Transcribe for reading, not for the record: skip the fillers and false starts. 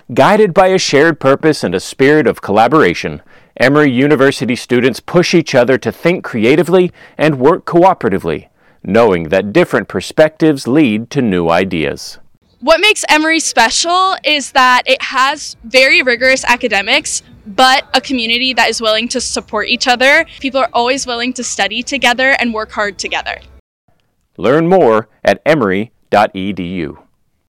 Guided by a shared purpose and a spirit of collaboration, Emory University students push each other to think creatively and work cooperatively, knowing that different perspectives lead to new ideas. What makes Emory special is that it has very rigorous academics, but a community that is willing to support each other. People are always willing to study together and work hard together. Learn more at emory.edu.